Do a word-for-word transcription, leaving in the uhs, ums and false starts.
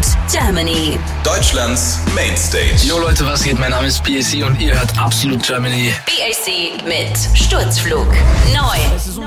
Absolut Germany. Deutschlands Mainstage. Jo Leute, was geht? Mein Name ist B A C und ihr hört Absolut Germany. B A C mit Sturzflug. Neu.